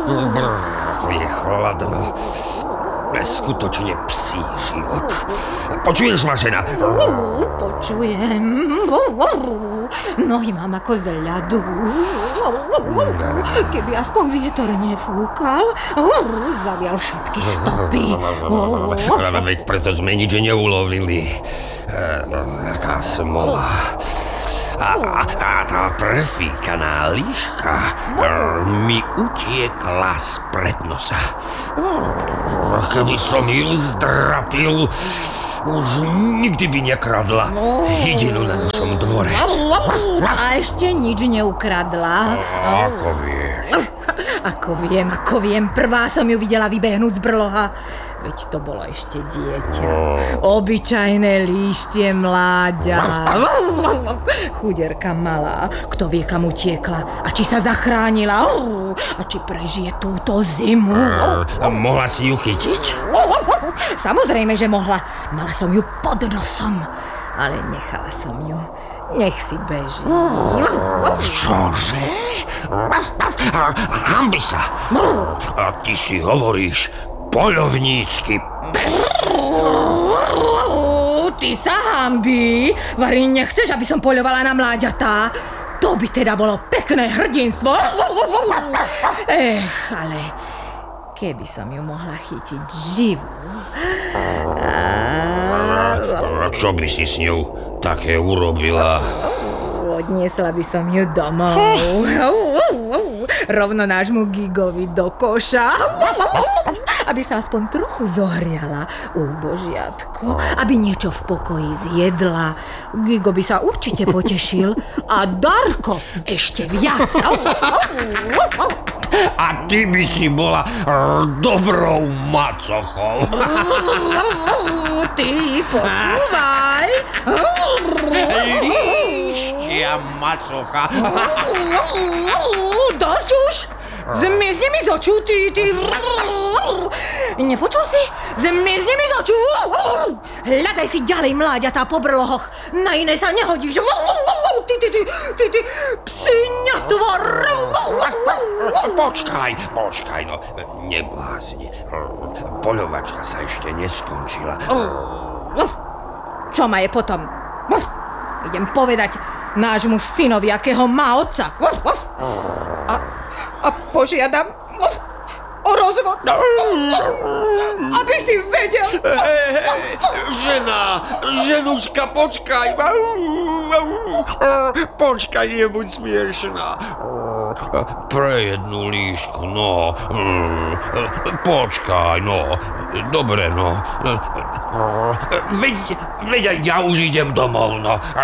Ako je chladno. Skutočne psí život. Počuješ ma, žena? Počujem. Nohy mám ako z ľadu. Keby aspoň vietor nefúkal, zavial všetky stopy. Veď preto sme nič neulovili. Aká smola. A tá prefíkaná líška mi utiekla spred nosa. Keby som ju zdrapil, už nikdy by nekradla hydinu na našom dvore. A ešte nič neukradla. Ako vieš? Ako viem, prvá som ju videla vybehnúť z brloha. Veď to bolo ešte dieťa. Obyčajné líštie mláďa. Chuderka malá. Kto vie, kam utiekla. A či sa zachránila. A či prežije túto zimu. Mohla si ju chytiť? Samozrejme, že mohla. Mala som ju pod nosom. Ale nechala som ju. Nech si beží. Čože? Hanbi sa. A ty si hovoríš poľovnícky pes. Ty sa hanbí. Vari, nechceš, aby som poľovala na mláďatá? To by teda bolo pekné hrdinstvo. Ale keby som ju mohla chytiť živú. A čo by si s ňou také urobila? Odniesla by som ju domov. Rovno nášmu Gigovi do koša. Aby sa aspoň trochu zohriala. Božiatko. Aby niečo v pokoji zjedla. Gigo by sa určite potešil. A Darko ešte viac. A ty by si bola dobrou macochou. Ty počúvaj. Líštia macocha. Dosť už? Zmizni mi z očí, ty. Nepočul si? Zmizni mi z očí. Hľadaj si ďalej mláďatá po brlohoch. Na iné sa nehodíš. Ty, psi netvor. Počkaj, no, neblázni. Poľovačka sa ešte neskončila. Čo ma je potom? Idem povedať nášmu synovi, akého má otca. A požiadam o rozvod. Aby si vedel. Ženuška, počkaj. Počkaj, nebuď smiešná. Pre jednu líšku, no. Počkaj, no. Dobre, no. Veď ja už idem domov, no.